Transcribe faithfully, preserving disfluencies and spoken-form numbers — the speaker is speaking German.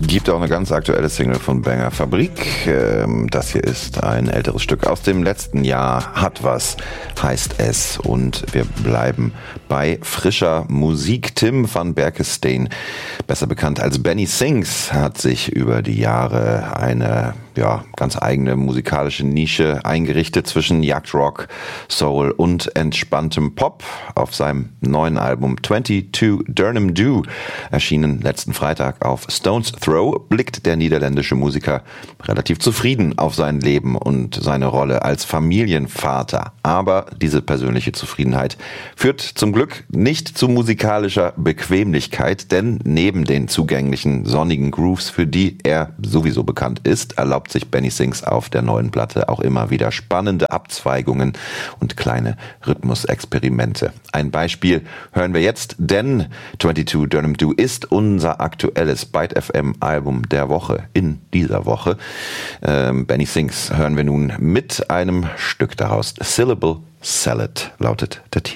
Gibt auch eine ganz aktuelle Single von Banger Fabrik. Das hier ist ein älteres Stück aus dem letzten Jahr. Hat was, heißt es. Und wir bleiben bei frischer Musik. Tim van Berkestein, besser bekannt als Benny Sings, hat sich über die Jahre eine ja, ganz eigene musikalische Nische eingerichtet zwischen Jagdrock, Soul und entspanntem Pop. Auf seinem neuen Album zweiundzwanzig Durham Do, erschienen letzten Freitag auf Stones Throw, blickt der niederländische Musiker relativ zufrieden auf sein Leben und seine Rolle als Familienvater. Aber diese persönliche Zufriedenheit führt zum Glück nicht zu musikalischer Bequemlichkeit, denn neben den zugänglichen sonnigen Grooves, für die er sowieso bekannt ist, erlaubt sich Benny Sings auf der neuen Platte auch immer wieder spannende Abzweigungen und kleine Rhythmusexperimente. Ein Beispiel hören wir jetzt, denn zweiundzwanzig Durham Do ist unser aktuelles Byte F M Album der Woche in dieser Woche. Ähm, Benny Sings hören wir nun mit einem Stück daraus. Syllable Salad lautet der Titel.